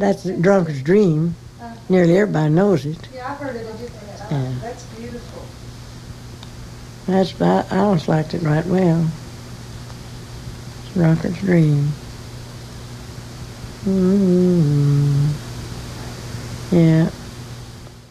that's the Drunkard's Dream. Nearly everybody knows it. Yeah, I've heard it a different Yeah. time. That's beautiful. I always liked it right well. Drunkard's Dream. Mm-hmm. Yeah.